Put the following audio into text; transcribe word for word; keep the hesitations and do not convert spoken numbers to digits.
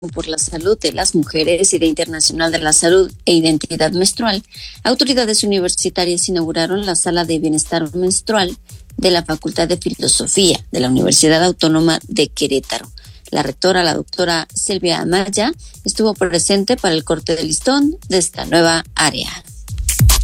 por la Salud de las Mujeres y Día Internacional de la Salud e Identidad Menstrual, autoridades universitarias inauguraron la Sala de Bienestar Menstrual de la Facultad de Filosofía de la Universidad Autónoma de Querétaro. La rectora, la doctora Silvia Amaya, estuvo presente para el corte de listón de esta nueva área.